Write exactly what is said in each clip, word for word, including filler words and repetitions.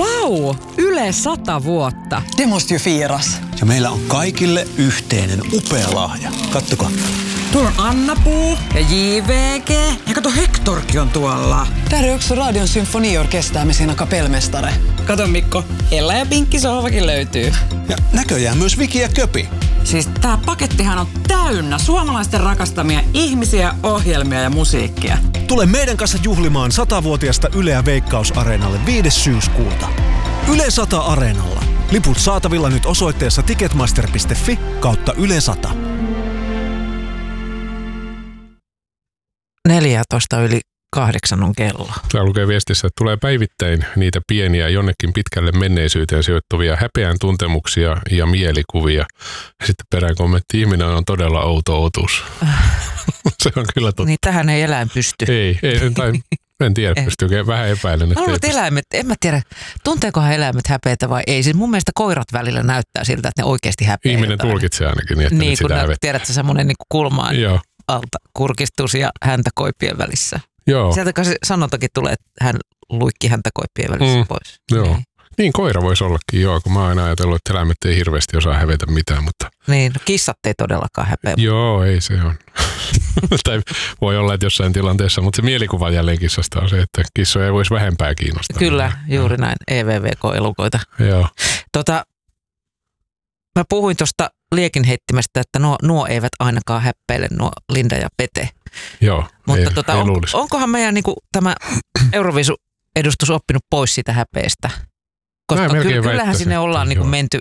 Vau! Yle sata vuotta. Det måste ju firas. Ja meillä on kaikille yhteinen upea lahja. Kattokaa. Tuolla on Anna-Puu ja J V G. Ja kato, Hektorkin on tuolla. Där är också Radion symfoniorkester med sina kapellmästare. Kato Mikko, Ella ja Pinkki sohvakin löytyy. Ja näköjään myös Viki ja Köpi. Siis tää pakettihan on täynnä suomalaisten rakastamia ihmisiä, ohjelmia ja musiikkia. Tule meidän kanssa juhlimaan satavuotiaasta Yleä Veikkaus-areenalle viides syyskuuta. Yle sata Areenalla. Liput saatavilla nyt osoitteessa ticketmaster piste fi kautta Yle sata. neljätoista yli kahdeksan on kello. Täällä lukee viestissä, että tulee päivittäin niitä pieniä jonnekin pitkälle menneisyyteen sijoittuvia häpeän tuntemuksia ja mielikuvia. Ja sitten perään kommentti, ihminen on todella outo otus. Se on kyllä totta. Niin tähän ei eläin pysty. Ei, ei tai en tiedä, pystyykö vähän epäilen. No, mutta eläimet, en mä tiedä, tunteekohan eläimet häpeätä vai ei. Siis mun mielestä koirat välillä näyttää siltä, että ne oikeasti häpeää. Ihminen jotain. tulkitsee ainakin niin, että niin, nyt sitä hävettä. Tiedät sä semmoinen niin kulmaan Joo. alta kurkistus ja häntäkoipien välissä. Joo. Sieltä kai se sanontakin tulee, että hän luikki häntäkoipien välissä mm, pois. Joo. Niin. niin koira voisi ollakin, joo, kun mä oon aina ajatellut, että eläimet ei hirveästi osaa hävetä mitään, mutta... Niin, no kissat ei todellakaan häpeä. Joo, ei se on. tai voi olla, että jossain tilanteessa, mutta se mielikuva jälleen kissasta on se, että kissoja ei voisi vähempää kiinnostaa. Kyllä, juuri näin, E V V K-elukoita. Joo. Tota, mä puhuin tuosta liekinheittimestä, että nuo, nuo eivät ainakaan häppeile, nuo Linda ja Pete. Joo, Mutta ei, tota, ei on, luulisi. onkohan meidän niin kuin, tämä Euroviisu-edustus oppinut pois siitä häpeestä? Koska ky- kyllähän sinne ollaan niin kuin menty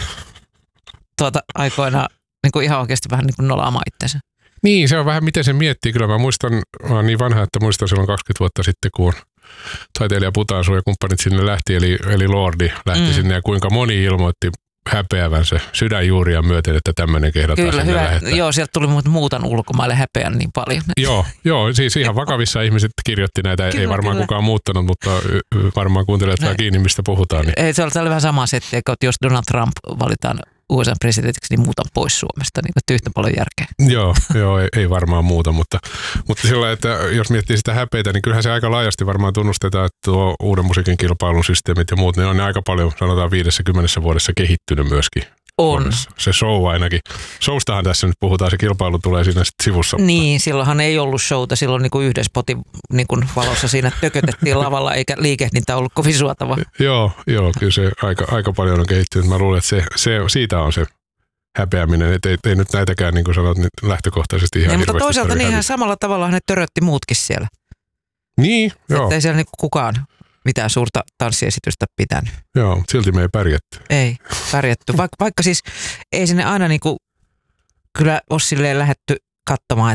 tuota, aikoinaan niin kuin ihan oikeasti vähän niin kuin nolaamaan itsensä. Niin, se on vähän miten se miettii. Kyllä mä muistan, mä oon niin vanha, että muistan silloin kaksikymmentä vuotta sitten, kun taiteilija Putansu ja kumppanit sinne lähti, eli, eli Lordi lähti mm. sinne, ja kuinka moni ilmoitti häpeävänsä sydänjuuria myöten, että tämmöinen kehdataan Kyllä, sinne hyvä. lähettää. Joo, sieltä tuli muuten muutan ulkomaille häpeän niin paljon. Joo, joo, siis ihan vakavissa ihmiset kirjoitti näitä, kyllä, ei varmaan kyllä. kukaan muuttanut, mutta varmaan kuuntelee tätä kiinni, mistä puhutaan. Niin. Ei, se oli vähän sama setti, että jos Donald Trump valitaan U S A presidentiksi, niin muutan pois Suomesta, niin yhtä paljon järkeä. Joo, joo ei, ei varmaan muuta, mutta, mutta sillä että jos miettii sitä häpeitä, niin kyllähän se aika laajasti varmaan tunnustetaan, että tuo uuden musiikin kilpailun systeemit ja muut, ne on ne aika paljon, sanotaan viidessä kymmenessä vuodessa kehittynyt myöskin. On. Se show ainakin. Showstahan tässä nyt puhutaan, se kilpailu tulee siinä sitten sivussa. Niin, silloinhan ei ollut showta, silloin niin kuin yhden spotin niin kuin valossa siinä tökötettiin lavalla, eikä liikehdintä ollut kovin suotava. Joo, joo, kyllä se aika, aika paljon on kehittynyt. Mä luulen, että se, se, siitä on se häpeäminen, että ei, ei nyt näitäkään niin kuin sanot niin lähtökohtaisesti ihan niin, hirveästi. Mutta toisaalta niinhän samalla tavalla ne törötti muutkin siellä. Niin, joo. Että ei siellä niin kukaan mitään suurta tanssiesitystä pitänyt. Joo, silti me ei pärjätty. Ei pärjätty, Vaik, vaikka siis ei sinne aina niinku, kyllä ole silleen lähdetty katsomaan,